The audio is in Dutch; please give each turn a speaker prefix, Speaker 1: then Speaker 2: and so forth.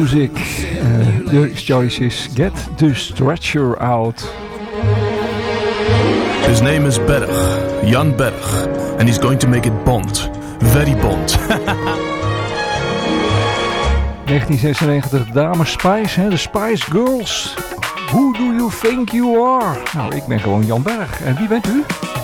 Speaker 1: Music. The choice is Get the Stretcher Out.
Speaker 2: His name is Berg, Jan Berg, and he's going to make it Bond. Very Bond.
Speaker 1: 1996, Dames Spice, de Spice Girls. Who do you think you are? Nou, ik ben gewoon Jan Berg. En wie bent u?